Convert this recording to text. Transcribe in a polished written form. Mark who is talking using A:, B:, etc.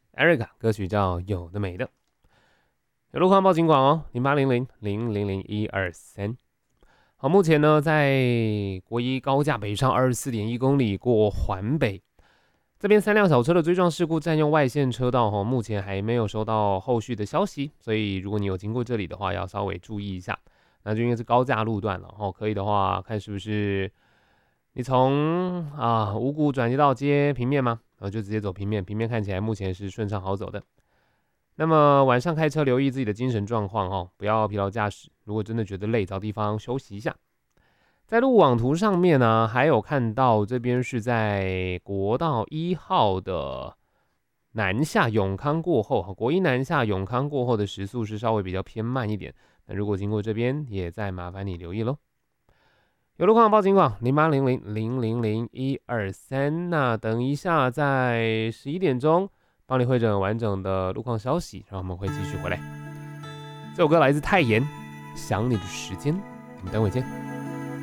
A: Erica 歌曲叫《有的没的》。有路况报警广哦，0800000123。好，目前呢在国一高架北上24.1公里过环北，这边3辆小车的追撞事故占用外线车道哈，目前还没有收到后续的消息，所以如果你有经过这里的话，要稍微注意一下。那就因为是高架路段了哈，可以的话看是不是你从五股转接到接平面吗？然后就直接走平面，平面看起来目前是顺畅好走的。那么晚上开车留意自己的精神状况哦，不要疲劳驾驶。如果真的觉得累，找地方休息一下。在路网图上面呢，还有看到这边是在国道1号的南下永康过后，国一南下永康过后的时速是稍微比较偏慢一点。那如果经过这边，也再麻烦你留意喽。有路况报警广0800000123。那等一下在11点钟帮你汇整完整的路况消息，然后我们会继续回来。这首歌来自泰妍，想你的时间，我们等会见。